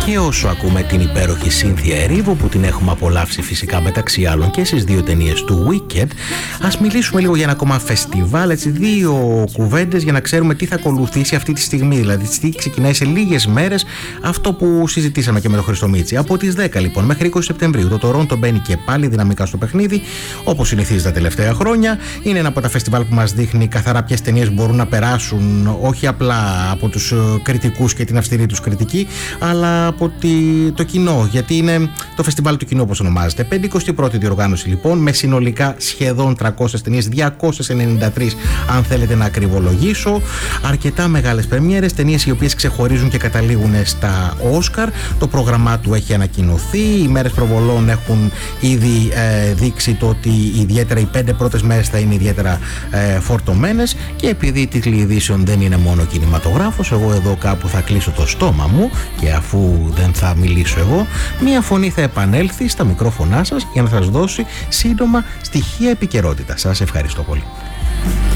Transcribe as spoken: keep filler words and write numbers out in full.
Και όσο ακούμε την υπέροχη Σίνθια Ερίβου, που την έχουμε απολαύσει φυσικά μεταξύ άλλων και στις δύο ταινίες του Wicked, ας μιλήσουμε λίγο για ένα ακόμα φεστιβάλ, έτσι, δύο κουβέντες για να ξέρουμε τι θα ακολουθήσει αυτή τη στιγμή. Δηλαδή, τι ξεκινάει σε λίγες μέρες, αυτό που συζητήσαμε και με τον Χρήστο Μίτσι. Από τις δέκα λοιπόν μέχρι είκοσι Σεπτεμβρίου, το Τορόντο μπαίνει και πάλι δυναμικά στο παιχνίδι, όπως συνηθίζει τα τελευταία χρόνια. Είναι ένα από τα φεστιβάλ που μας δείχνει καθαρά ποιες ταινίες μπορούν να περάσουν, όχι απλά από τους κριτικούς και την αυστηρή τους κριτική, αλλά από τη, το κοινό, γιατί είναι το φεστιβάλ του κοινού, όπως ονομάζεται. πενηκοστή πρώτη διοργάνωση λοιπόν, με συνολικά σχεδόν τριακόσιες ταινίες, διακόσιες ενενήντα τρεις αν θέλετε να ακριβολογήσω. Αρκετά μεγάλες πρεμιέρες, ταινίες οι οποίες ξεχωρίζουν και καταλήγουν στα Όσκαρ. Το πρόγραμμά του έχει ανακοινωθεί, οι μέρες προβολών έχουν ήδη ε, δείξει το ότι ιδιαίτερα οι πέντε πρώτες μέρες θα είναι ιδιαίτερα ε, φορτωμένες, και επειδή οι τίτλοι ειδήσεων δεν είναι μόνο κινηματογράφος, εγώ εδώ κάπου θα κλείσω το στόμα μου, και αφού δεν θα μιλήσω εγώ, μία φωνή θα επανέλθει στα μικρόφωνά σας για να σας δώσει σύντομα στοιχεία επικαιρότητα. Σας ευχαριστώ πολύ.